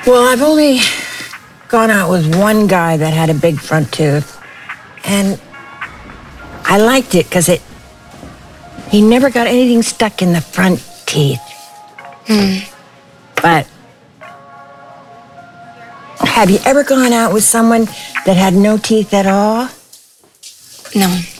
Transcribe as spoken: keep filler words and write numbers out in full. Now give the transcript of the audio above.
Well, I've only gone out with one guy that had a big front tooth. And I liked it because it, he never got anything stuck in the front teeth. Hmm. But have you ever gone out with someone that had no teeth at all? No.